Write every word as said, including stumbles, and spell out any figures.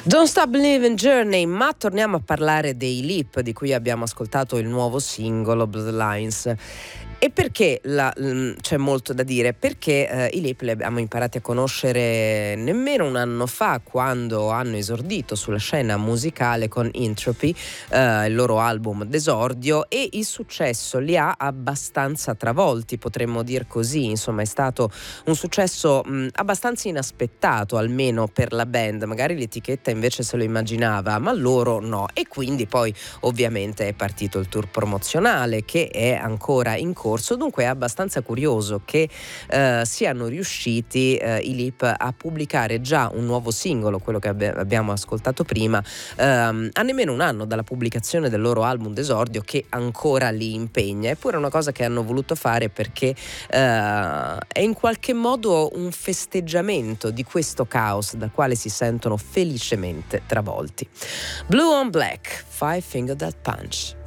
Don't Stop Believin' Journey, ma torniamo a parlare dei Leap, di cui abbiamo ascoltato il nuovo singolo Bloodlines. E perché la, mh, c'è molto da dire? Perché eh, i Leap li abbiamo imparati a conoscere nemmeno un anno fa, quando hanno esordito sulla scena musicale con Entropy, eh, il loro album d'esordio, e il successo li ha abbastanza travolti, potremmo dir così. Insomma, è stato un successo mh, abbastanza inaspettato, almeno per la band. Magari l'etichetta invece se lo immaginava, ma loro no. E quindi poi ovviamente è partito il tour promozionale, che è ancora in corso. Dunque è abbastanza curioso che eh, siano riusciti eh, i Leap a pubblicare già un nuovo singolo, quello che abbi- abbiamo ascoltato prima, ehm, a nemmeno un anno dalla pubblicazione del loro album d'esordio, che ancora li impegna. Eppure è una cosa che hanno voluto fare perché eh, è in qualche modo un festeggiamento di questo caos dal quale si sentono felicemente travolti. Blue on Black, Five Finger Death Punch.